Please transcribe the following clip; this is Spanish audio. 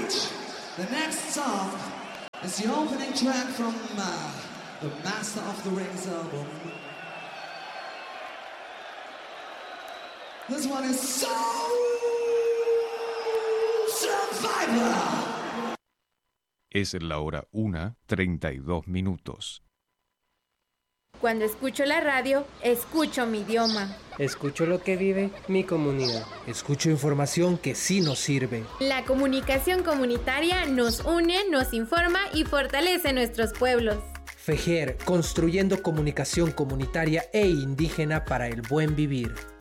stage. The next song is the opening track from the Master of the Rings album. This one is Soul Survivor. Es la hora 1:32. Cuando escucho la radio, escucho mi idioma. Escucho lo que vive mi comunidad. Escucho información que sí nos sirve. La comunicación comunitaria nos une, nos informa y fortalece nuestros pueblos. FEJER, construyendo comunicación comunitaria e indígena para el buen vivir.